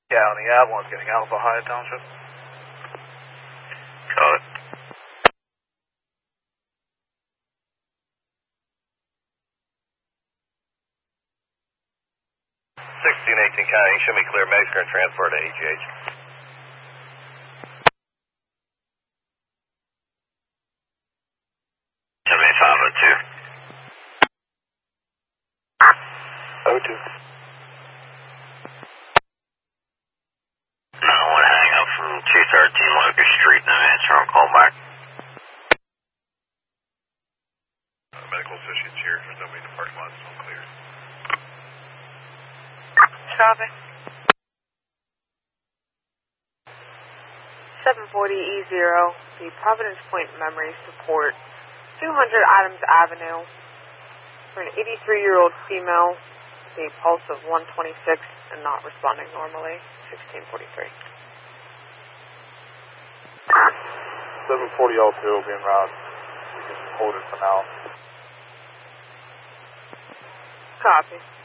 Yeah, on the Avalon getting out of Ohio Township. Got it. 1618 County, show me clear Mexico and transfer to AGH. Show me 502. 02. No, I want to hang up from 213 Locust Street and then answer on call back. Medical associates here, there's nobody in the parking lot, it's all clear. Copy. 740E0, the Providence Point Memory Support, 200 Adams Avenue, for an 83-year-old female, the pulse of 126 and not responding normally, 1643. 740 L2 will be en route. We can hold it for now. Copy.